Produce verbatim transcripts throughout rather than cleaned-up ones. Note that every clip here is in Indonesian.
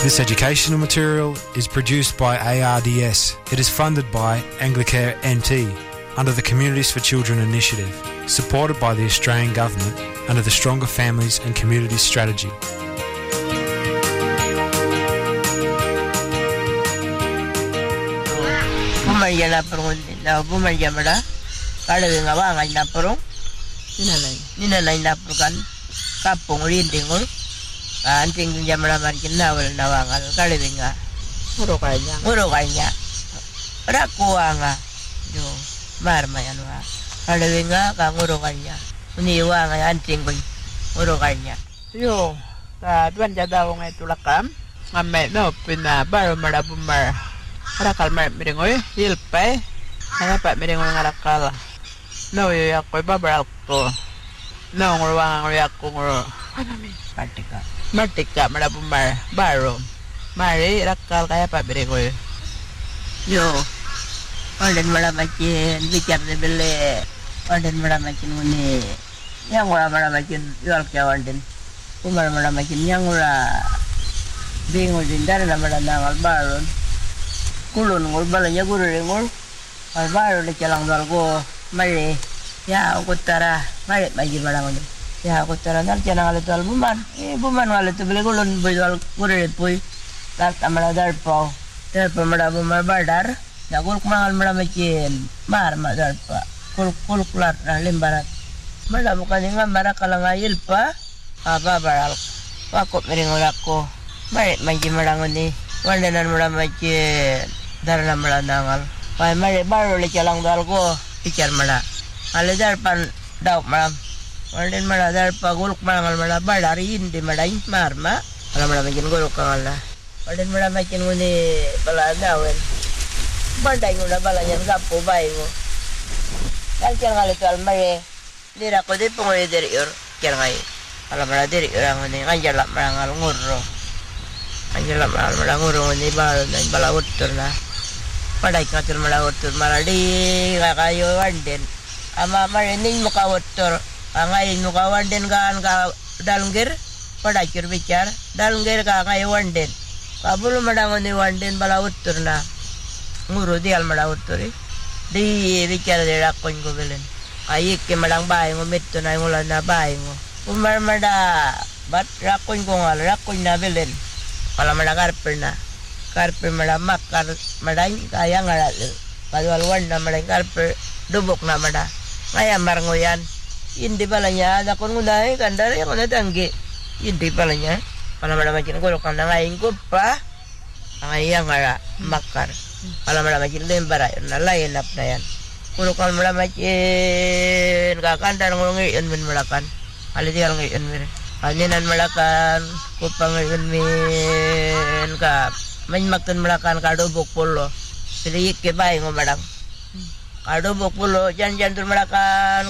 This educational material is produced by A R D S. It is funded by Anglicare N T under the Communities for Children initiative, supported by the Australian Government under the Stronger Families and Communities Strategy. Bumarya na perung na bumarya mada kalau nga ba nga na perung ninalay ninalay na perkan kapung rindingol anting jamra markin na wal nawangal kalau nga muro kanya muro kanya rakuwa nga yo marma yan wa kalau nga ka muro kanya uniwa nga anting boy muro kanya yo ta tuan jadaw nga tulakam ngamme no pina baro mara bumar Harakal mar miringoy hilpay hanapa miringoy ngarakal no yo yakoy babaral ko no ngurwang ngoro yakko ngoro anami patika martika marabumar baro mari rakal kaya pa miringoy yo olen malamakin bicar de bele olen malamakin uni yang ora malamakin yual kawan umar malamakin yang ora bingung dindar na malanangal baron kulun ngol balanya guru ngol albaro le chalang dal ko mari ya ukutara mari magi balangon ya ukutara nal chanang ale dal buman e buman wale to bele kulun bidal guru pui dal tamala dal pau dal pamada bumar badar ya gol kumangal mala makin mar madal pa kul kul kulat na limbarat mala bukan nga mara kalangayil pa aba baral pakop meringon ako mari magi balangon ni wandenan mala makin darna mala nangal pai mare baro le chalang dal ko picar mala ale dar pan daw malam wanden mala dar pa guluk mangal mala badari indi madai marma ala mala makin guluk kala wanden mala makin ngune bala dawen bandai ngula bala nyan gapo bai ngo dal chalang ale tal mare dira ko de pongoy der yor chalang ala mala der orang ngune kanjala mangal ngurro kanjala mangal ngurro ngune bala nan bala utur na padai katul mala utur maladi kakayo wanden ama marening muka utur angai muka wanden kan ka dalungir padai kir bicar dalungir ka ngai wanden kabul madangon ni wanden bala utur na nguru dial mala uturi di bicar de rakon ko belen ayik ke madang bai ngo metto na ngulan na bai ngo umar mada bat rakon ko ngal rakon na belen pala madagar perna karpe mada makar madai kaya ngaral padwal wanda madai karpe dubok na mada kaya marngoyan indi balanya ada kon ngunai kandar yang ona tangge indi balanya pala mada makin golok kanda ngaing kupa ngai yang ngara makar pala mada makin lembara na lain apnayan golok kal mada makin ka kandar ngongi en men melakan ali dial ngi en mer anyenan melakan kupang en men ka main makan melakan kado bokpolo sedikit ke bayi ngomadang kado bokpolo jan-jan tur melakan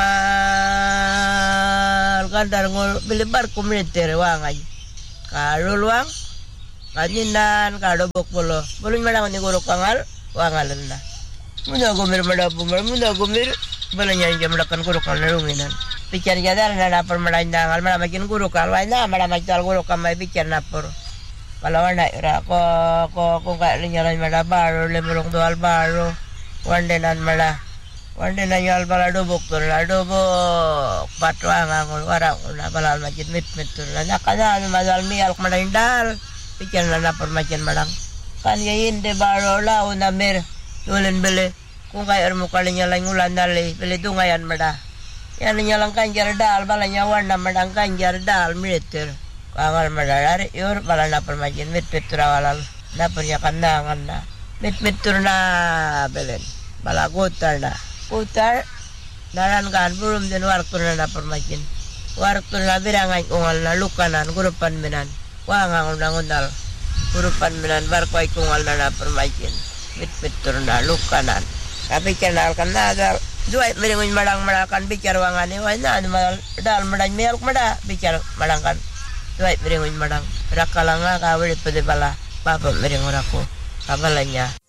kurukangal kandar ngol bilibar kumriter wangai kado luang kanyinan kado bokpolo boleh madang ni kurukangal wangal na muna gumir madapumar muna gumir balanya jam melakan kurukangal ruminan picar jadar na napar malandangal malamakin kurukal wai na malamakin kurukal mai picar napor kalau wana ira ko ko kung kalinyalan mala baro le mulong do albaro wandenan mala wandenan yal bala dobok tur la dobok patwa ngol wara una balal majid mit mit tur la nakada madal mi al kmadindal pican la na permacan malang kan yayin de baro la una mer tulen bele kung kay ermo kalinyalan ngulan dali bele dungayan mada yan nyalang kanjar dal balanya warna madang kanjar dal meter Angal madalari yor bala na permajin mit petura walal na pernya kandangan na mit mitur na belen bala gotar na gotar naran kan belum den wartur na permajin wartur na birangan ungal na lukanan gurupan minan wangang undang-undal gurupan minan barkoy kungal na na permajin mit mitur na lukanan tapi kenal kan ada dua meringun malang malakan bicar wangane wa na mal dal madan melk mada bicar malangkan Tuai meringun madang, rakalanga kawin pada bala, papa meringun aku, kabalanya.